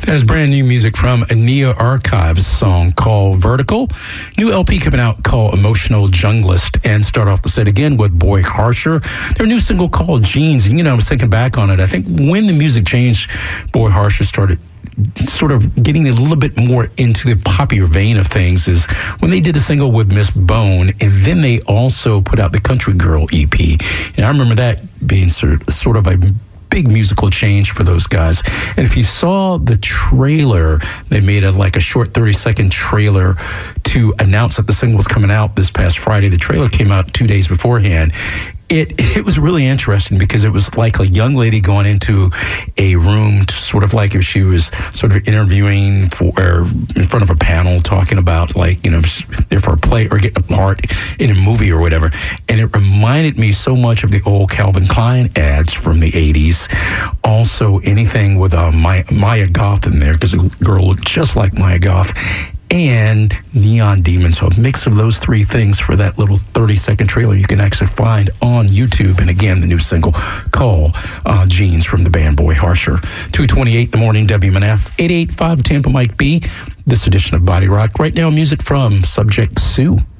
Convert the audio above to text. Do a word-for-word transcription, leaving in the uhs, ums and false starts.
That is brand new music from Nia Archives, song called Vertical. New L P coming out called Emotional Junglist. And start off the set again with Boy Harsher. Their new single called Jeans. And, you know, I was thinking back on it. I think when the music changed, Boy Harsher started sort of getting a little bit more into the popular vein of things is when they did the single with Miss Bone, and then they also put out the Country Girl E P. And I remember that being sort sort of a big musical change for those guys. And if you saw the trailer, they made a like a short thirty second trailer to announce that the single was coming out this past Friday. The trailer came out two days beforehand. It it was really interesting because it was like a young lady going into a room, to sort of like if she was sort of interviewing for or in front of a panel, talking about like, you know, there for a play or getting a part in a movie or whatever. And it reminded me so much of the old Calvin Klein ads from the eighties. Also, anything with uh, Maya, Maya Goth in there, because the girl looked just like Maya Goth. And Neon Demon. So a mix of those three things for that little thirty second trailer you can actually find on YouTube. And again, the new single called uh, Jeans from the band Boy Harsher. two twenty-eight in the morning, W M N F, eight eighty-five Tampa Mike B. This edition of Body Rock. Right now, music from Subject Sue.